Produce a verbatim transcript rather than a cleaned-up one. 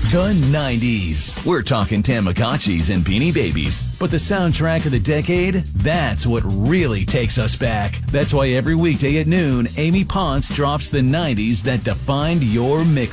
The nineties. We're talking Tamagotchis and Beanie Babies. But the soundtrack of the decade, that's what really takes us back. That's why every weekday at noon, Amy Ponce drops the nineties that defined your mix.